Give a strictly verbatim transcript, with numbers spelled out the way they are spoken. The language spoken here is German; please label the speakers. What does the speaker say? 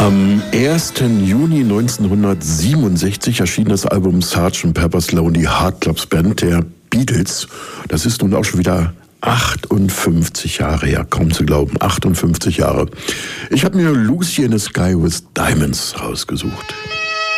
Speaker 1: Am ersten Juni neunzehnhundertsiebenundsechzig erschien das Album Sergeant Pepper's Lonely Hearts Club Band der Beatles. Das ist nun auch schon wieder achtundfünfzig Jahre her, kaum zu glauben, achtundfünfzig Jahre. Ich habe mir Lucy in the Sky with Diamonds rausgesucht.